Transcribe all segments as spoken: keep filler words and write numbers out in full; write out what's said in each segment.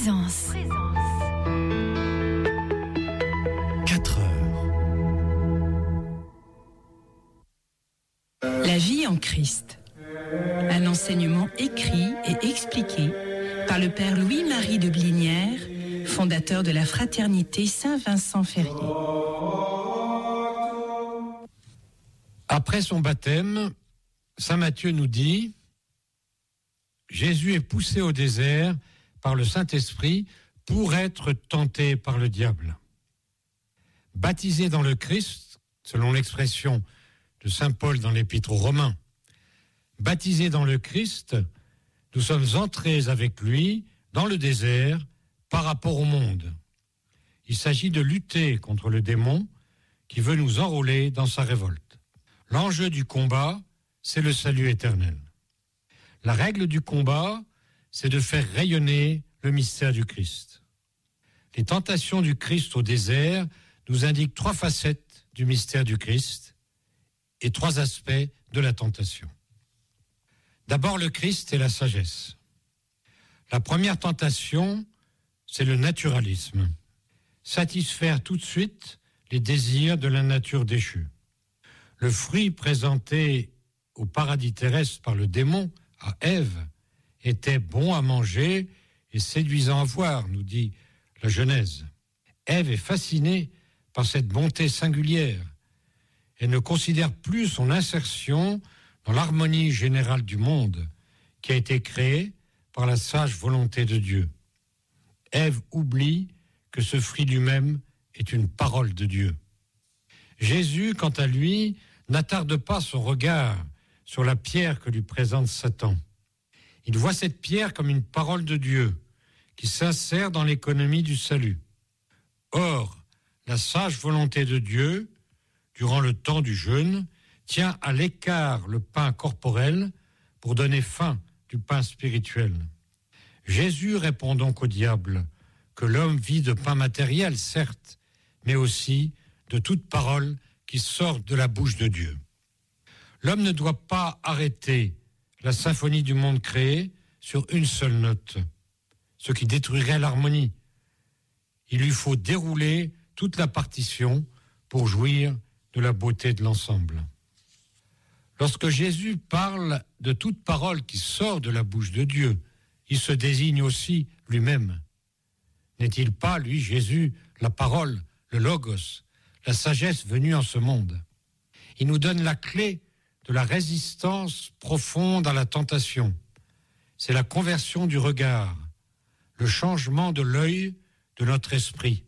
Présence. quatre heures. La vie en Christ. Un enseignement écrit et expliqué par le père Louis-Marie de Blinière, fondateur de la fraternité Saint-Vincent-Ferrier. Après son baptême, saint Matthieu nous dit « Jésus est poussé au désert par le Saint-Esprit pour être tenté par le diable. » Baptisé dans le Christ, selon l'expression de saint Paul dans l'Épître aux Romains, baptisé dans le Christ, nous sommes entrés avec lui dans le désert par rapport au monde. Il s'agit de lutter contre le démon qui veut nous enrôler dans sa révolte. L'enjeu du combat, c'est le salut éternel. La règle du combat, c'est de faire rayonner le mystère du Christ. Les tentations du Christ au désert nous indiquent trois facettes du mystère du Christ et trois aspects de la tentation. D'abord, le Christ et la sagesse. La première tentation, c'est le naturalisme. Satisfaire tout de suite les désirs de la nature déchue. Le fruit présenté au paradis terrestre par le démon à Ève était bon à manger et séduisant à voir, nous dit la Genèse. Ève est fascinée par cette bonté singulière. Elle ne considère plus son insertion dans l'harmonie générale du monde qui a été créée par la sage volonté de Dieu. Ève oublie que ce fruit lui-même est une parole de Dieu. Jésus, quant à lui, n'attarde pas son regard sur la pierre que lui présente Satan. Il voit cette pierre comme une parole de Dieu qui s'insère dans l'économie du salut. Or, la sage volonté de Dieu, durant le temps du jeûne, tient à l'écart le pain corporel pour donner fin du pain spirituel. Jésus répond donc au diable que l'homme vit de pain matériel, certes, mais aussi de toute parole qui sort de la bouche de Dieu. L'homme ne doit pas arrêter la symphonie du monde créé sur une seule note, ce qui détruirait l'harmonie. Il lui faut dérouler toute la partition pour jouir de la beauté de l'ensemble. Lorsque Jésus parle de toute parole qui sort de la bouche de Dieu, il se désigne aussi lui-même. N'est-il pas, lui, Jésus, la parole, le logos, la sagesse venue en ce monde? Il nous donne la clé de la résistance profonde à la tentation. C'est la conversion du regard, le changement de l'œil de notre esprit.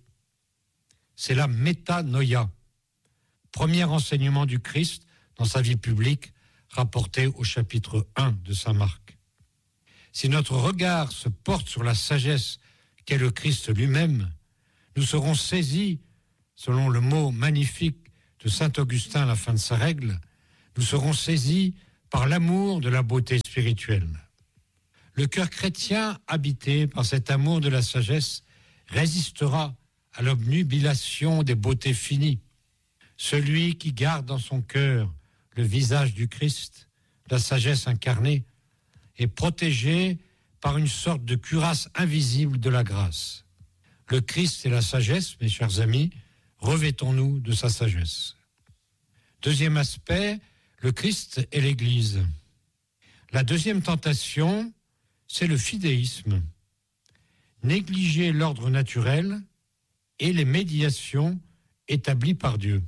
C'est la métanoïa, premier enseignement du Christ dans sa vie publique, rapporté au chapitre un de saint Marc. Si notre regard se porte sur la sagesse qu'est le Christ lui-même, nous serons saisis, selon le mot magnifique de saint Augustin à la fin de sa règle, nous serons saisis par l'amour de la beauté spirituelle. Le cœur chrétien, habité par cet amour de la sagesse, résistera à l'obnubilation des beautés finies. Celui qui garde dans son cœur le visage du Christ, la sagesse incarnée, est protégé par une sorte de cuirasse invisible de la grâce. Le Christ et la sagesse, mes chers amis, revêtons-nous de sa sagesse. Deuxième aspect, le Christ et l'Église. La deuxième tentation, c'est le fidéisme. Négliger l'ordre naturel et les médiations établies par Dieu.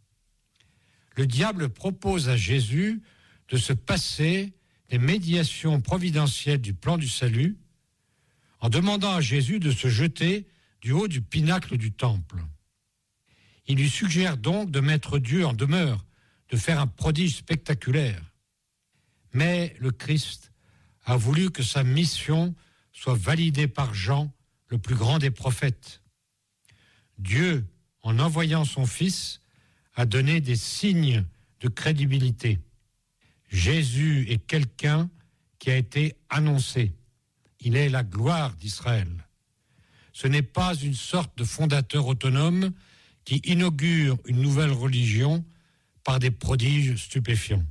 Le diable propose à Jésus de se passer des médiations providentielles du plan du salut en demandant à Jésus de se jeter du haut du pinacle du temple. Il lui suggère donc de mettre Dieu en demeure, de faire un prodige spectaculaire. Mais le Christ a voulu que sa mission soit validée par Jean, le plus grand des prophètes. Dieu, en envoyant son Fils, a donné des signes de crédibilité. Jésus est quelqu'un qui a été annoncé. Il est la gloire d'Israël. Ce n'est pas une sorte de fondateur autonome qui inaugure une nouvelle religion par des prodiges stupéfiants.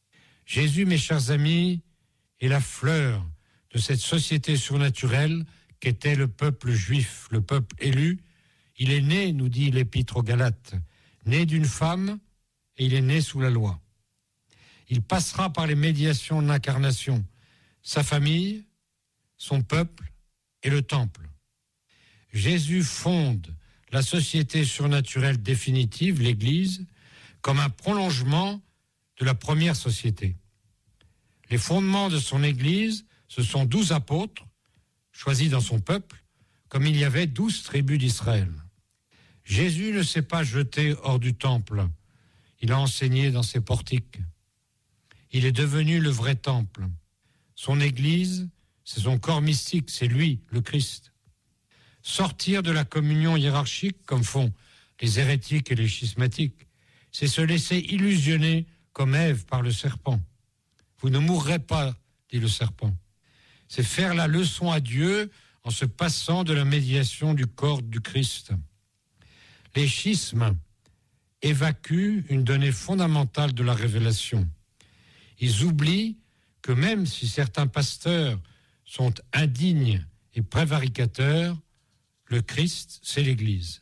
Jésus, mes chers amis, est la fleur de cette société surnaturelle qu'était le peuple juif, le peuple élu. Il est né, nous dit l'Épître aux Galates, né d'une femme et il est né sous la loi. Il passera par les médiations de l'incarnation, sa famille, son peuple et le temple. Jésus fonde la société surnaturelle définitive, l'Église, comme un prolongement de la première société. Les fondements de son Église, ce sont douze apôtres, choisis dans son peuple, comme il y avait douze tribus d'Israël. Jésus ne s'est pas jeté hors du temple, il a enseigné dans ses portiques. Il est devenu le vrai temple. Son Église, c'est son corps mystique, c'est lui, le Christ. Sortir de la communion hiérarchique, comme font les hérétiques et les schismatiques, c'est se laisser illusionner comme Ève par le serpent. Vous ne mourrez pas, dit le serpent. C'est faire la leçon à Dieu en se passant de la médiation du corps du Christ. Les schismes évacuent une donnée fondamentale de la révélation. Ils oublient que même si certains pasteurs sont indignes et prévaricateurs, le Christ, c'est l'Église.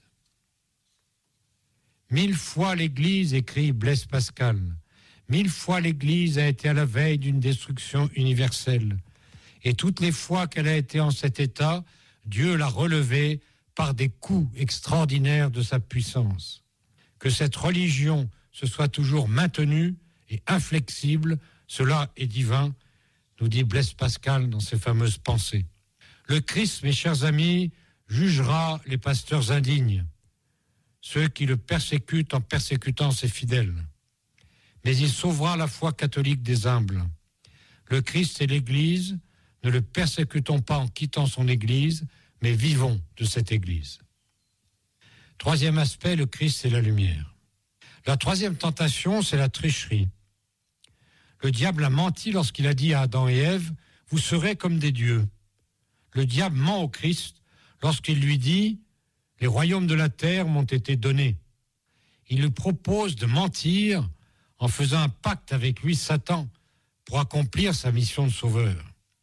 Mille fois l'Église, écrit Blaise Pascal, mille fois l'Église a été à la veille d'une destruction universelle. Et toutes les fois qu'elle a été en cet état, Dieu l'a relevée par des coups extraordinaires de sa puissance. Que cette religion se soit toujours maintenue et inflexible, cela est divin, nous dit Blaise Pascal dans ses fameuses pensées. Le Christ, mes chers amis, jugera les pasteurs indignes, ceux qui le persécutent en persécutant ses fidèles. Mais il sauvera la foi catholique des humbles. Le Christ et l'Église, ne le persécutons pas en quittant son Église, mais vivons de cette Église. Troisième aspect, le Christ et la lumière. La troisième tentation, c'est la tricherie. Le diable a menti lorsqu'il a dit à Adam et Ève, « Vous serez comme des dieux ». Le diable ment au Christ lorsqu'il lui dit « Les royaumes de la terre m'ont été donnés ». Il lui propose de mentir en faisant un pacte avec lui, Satan, pour accomplir sa mission de sauveur.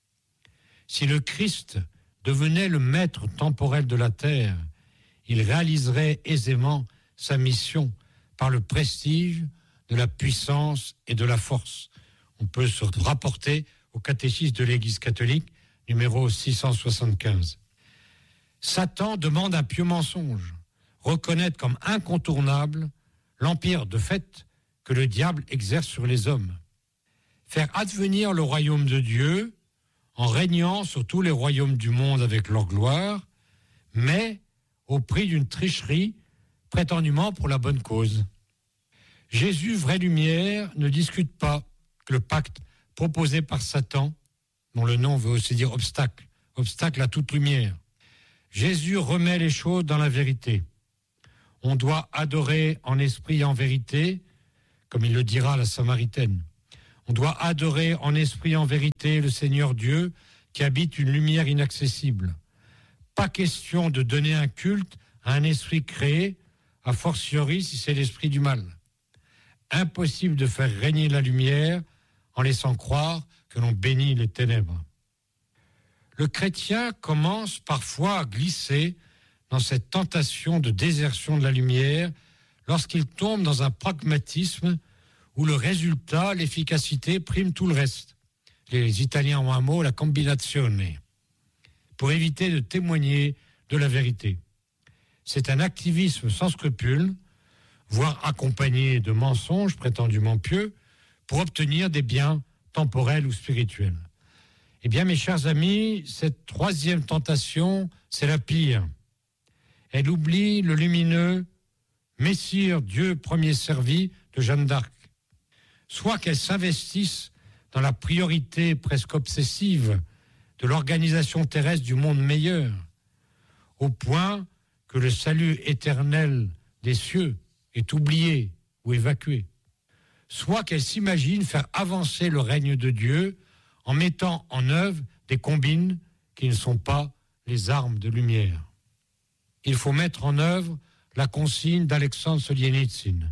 Si le Christ devenait le maître temporel de la terre, il réaliserait aisément sa mission par le prestige de la puissance et de la force. On peut se rapporter au catéchisme de l'Église catholique, numéro six cent soixante-quinze. Satan demande un pieux mensonge, reconnaître comme incontournable l'empire de fait que le diable exerce sur les hommes. Faire advenir le royaume de Dieu en régnant sur tous les royaumes du monde avec leur gloire, mais au prix d'une tricherie prétendument pour la bonne cause. Jésus, vraie lumière, ne discute pas que le pacte proposé par Satan, dont le nom veut aussi dire obstacle, obstacle à toute lumière. Jésus remet les choses dans la vérité. On doit adorer en esprit et en vérité, comme il le dira à la Samaritaine. On doit adorer en esprit et en vérité le Seigneur Dieu qui habite une lumière inaccessible. Pas question de donner un culte à un esprit créé, a fortiori si c'est l'esprit du mal. Impossible de faire régner la lumière en laissant croire que l'on bénit les ténèbres. Le chrétien commence parfois à glisser dans cette tentation de désertion de la lumière lorsqu'il tombe dans un pragmatisme où le résultat, l'efficacité, prime tout le reste. Les Italiens ont un mot, la combinazione, pour éviter de témoigner de la vérité. C'est un activisme sans scrupules, voire accompagné de mensonges prétendument pieux, pour obtenir des biens temporels ou spirituels. Eh bien, mes chers amis, cette troisième tentation, c'est la pire. Elle oublie le lumineux Messire, Dieu premier servi de Jeanne d'Arc. Soit qu'elle s'investisse dans la priorité presque obsessive de l'organisation terrestre du monde meilleur, au point que le salut éternel des cieux est oublié ou évacué. Soit qu'elle s'imagine faire avancer le règne de Dieu en mettant en œuvre des combines qui ne sont pas les armes de lumière. Il faut mettre en œuvre la consigne d'Alexandre Solzhenitsyn.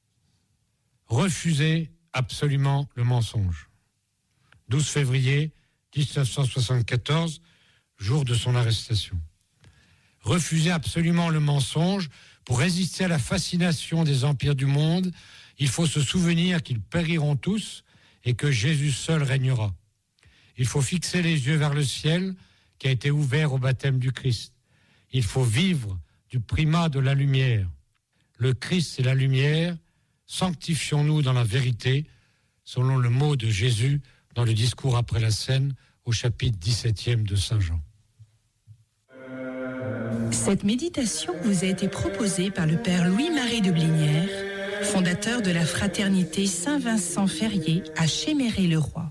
Refuser absolument le mensonge. douze février mille neuf cent soixante-quatorze, jour de son arrestation. Refuser absolument le mensonge pour résister à la fascination des empires du monde, il faut se souvenir qu'ils périront tous et que Jésus seul régnera. Il faut fixer les yeux vers le ciel qui a été ouvert au baptême du Christ. Il faut vivre du primat de la lumière. Le Christ est la lumière, sanctifions-nous dans la vérité, selon le mot de Jésus dans le discours après la scène au chapitre dix-septième de Saint Jean. Cette méditation vous a été proposée par le Père Louis-Marie de Blinière, fondateur de la fraternité Saint-Vincent-Ferrier à Chéméré-le-Roi.